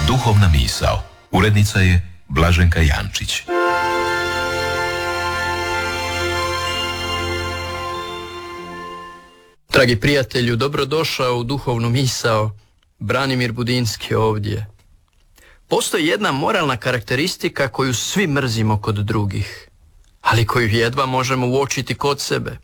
Duhovna misao. Urednica je Blaženka Jančić. Dragi prijatelju, dobrodošao u Duhovnu misao. Branimir Budinski ovdje. Postoji jedna moralna karakteristika koju svi mrzimo kod drugih, ali koju jedva možemo uočiti kod sebe.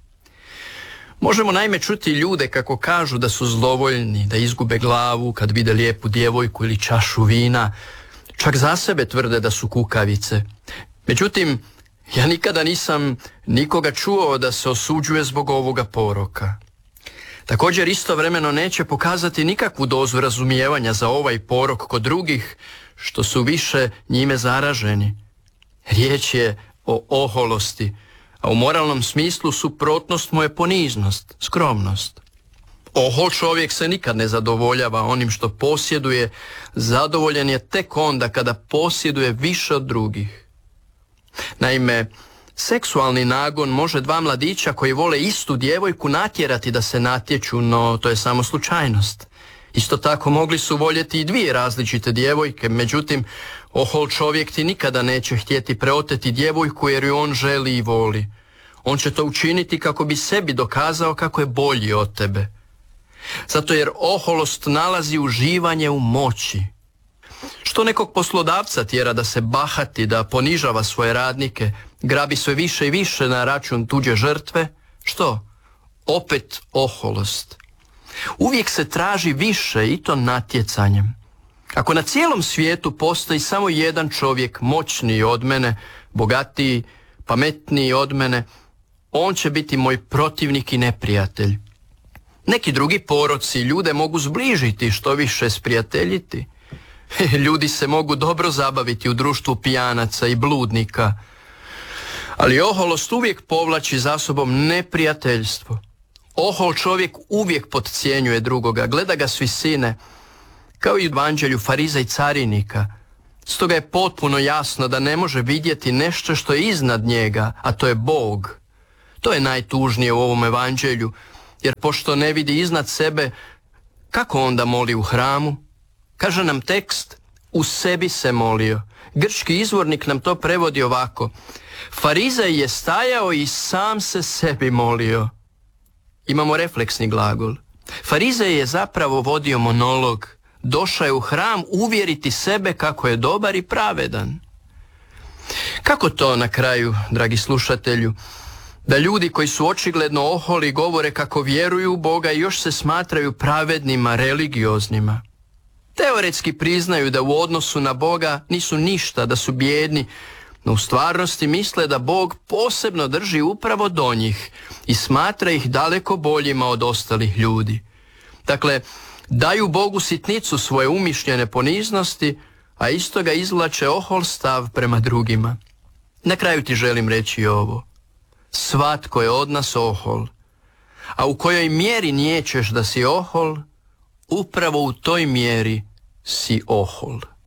Možemo naime čuti ljude kako kažu da su zlovoljni, da izgube glavu kad vide lijepu djevojku ili čašu vina. Čak za sebe tvrde da su kukavice. Međutim, ja nikada nisam nikoga čuo da se osuđuje zbog ovoga poroka. Također istovremeno neće pokazati nikakvu dozu razumijevanja za ovaj porok kod drugih, što su više njime zaraženi. Riječ je o oholosti, a u moralnom smislu suprotnost mu je poniznost, skromnost. Ohol čovjek se nikad ne zadovoljava onim što posjeduje, zadovoljan je tek onda kada posjeduje više od drugih. Naime, seksualni nagon može dva mladića koji vole istu djevojku natjerati da se natječu, no to je samo slučajnost. Isto tako mogli su voljeti i dvije različite djevojke, međutim, ohol čovjek ti nikada neće htjeti preoteti djevojku jer ju on želi i voli. On će to učiniti kako bi sebi dokazao kako je bolji od tebe. Zato jer oholost nalazi uživanje u moći. Što nekog poslodavca tjera da se bahati, da ponižava svoje radnike, grabi sve više i više na račun tuđe žrtve? Što? Opet oholost. Uvijek se traži više i to natjecanjem. Ako na cijelom svijetu postoji samo jedan čovjek moćniji od mene, bogatiji, pametniji od mene, on će biti moj protivnik i neprijatelj. Neki drugi poroci ljude mogu zbližiti, što više sprijateljiti. Ljudi se mogu dobro zabaviti u društvu pijanaca i bludnika, ali oholost uvijek povlači za sobom neprijateljstvo. Ohol čovjek uvijek podcjenjuje drugoga, gleda ga s visine, kao i u evanđelju Fariza i carinika. Stoga je potpuno jasno da ne može vidjeti nešto što je iznad njega, a to je Bog. To je najtužnije u ovom evanđelju, jer pošto ne vidi iznad sebe, kako onda moli u hramu? Kaže nam tekst, u sebi se molio. Grčki izvornik nam to prevodi ovako: Farizej je stajao i sam se sebi molio. Imamo refleksni glagol. Farizej je zapravo vodio monolog. Došao je u hram uvjeriti sebe kako je dobar i pravedan. Kako to na kraju, dragi slušatelju, da ljudi koji su očigledno oholi govore kako vjeruju u Boga i još se smatraju pravednima, religioznima? Teoretski priznaju da u odnosu na Boga nisu ništa, da su bijedni, no u stvarnosti misle da Bog posebno drži upravo do njih i smatra ih daleko boljima od ostalih ljudi. Dakle, daju Bogu sitnicu svoje umišljene poniznosti, a isto ga izvlače ohol stav prema drugima. Na kraju ti želim reći ovo. Svatko je od nas ohol, a u kojoj mjeri niječeš da si ohol, upravo u toj mjeri si ohol.